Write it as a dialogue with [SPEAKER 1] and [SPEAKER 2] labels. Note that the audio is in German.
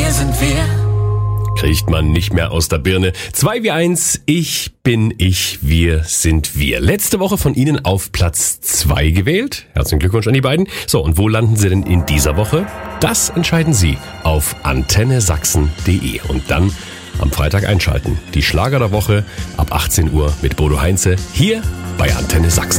[SPEAKER 1] wir sind wir.
[SPEAKER 2] Kriegt man nicht mehr aus der Birne. 2 wie 1, ich bin ich, wir sind wir. Letzte Woche von Ihnen auf Platz 2 gewählt. Herzlichen Glückwunsch an die beiden. So, und wo landen Sie denn in dieser Woche? Das entscheiden Sie auf antennesachsen.de. Und dann am Freitag einschalten. Die Schlager der Woche ab 18 Uhr mit Bodo Heinze hier bei Antenne Sachsen.